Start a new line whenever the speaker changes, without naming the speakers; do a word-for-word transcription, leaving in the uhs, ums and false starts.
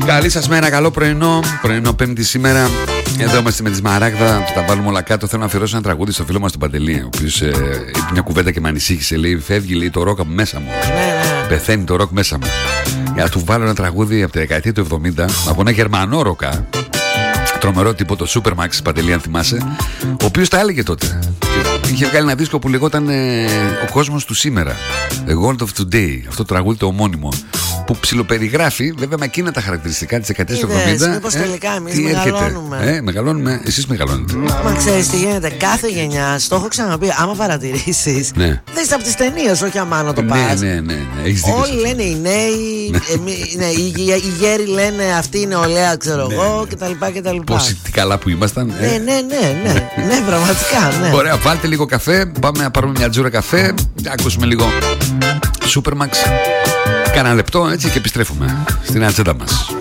Καλή σας μέρα, καλό πρωινό. Πρωινό Πέμπτη σήμερα. Εδώ είμαστε με τη Σμαράγδα. Τα βάλουμε όλα κάτω. Θέλω να αφιερώσω ένα τραγούδι στο φίλο μας τον Παντελή, ο οποίος ε, είπε μια κουβέντα και με ανησύχησε. Λέει: φεύγει, λέει, το ροκ από μέσα μου.
Ναι, ναι.
Πεθαίνει το ροκ μέσα μου. Για να του βάλω ένα τραγούδι από τη δεκαετία του εβδομήντα από ένα γερμανό ροκά. Τρομερό τύπο, το Supermax, Παντελή, αν θυμάσαι. Ο οποίος τα έλεγε τότε. Είχε βγάλει ένα δίσκο που λεγόταν ε, Ο κόσμος του σήμερα. The World of Today. Αυτό το τραγούδι το ομώνυμο. Που ψιλοπεριγράφει, βέβαια, με εκείνα τα χαρακτηριστικά της δεκαετίας του εβδομήντα.
Μήπως ε, τελικά εμείς μεγαλώνουμε.
Ε, μεγαλώνουμε, εσείς μεγαλώνετε.
Μα ξέρεις τι γίνεται, κάθε γενιά, το έχω ξαναπεί, άμα παρατηρήσεις,
ναι.
δες από τις ταινίες, όχι αμάνω το
ναι,
πας.
Ναι, ναι, ναι, έχεις δίκιο.
Όλοι λένε οι νέοι, εμεί, ναι, οι, οι γέροι λένε αυτή είναι ολέα, ξέρω εγώ, κτλ. κτλ.
Πόσοι τι καλά που ήμασταν.
Ναι, ναι, ναι, ναι, ναι, πραγματικά, ναι.
Ωραία, βάλτε λίγο καφέ, πάμε να πάρουμε μια τζούρα καφέ, ακούσουμε λίγο Supermax. Κάνα λεπτό έτσι και επιστρέφουμε στην ατζέντα μας.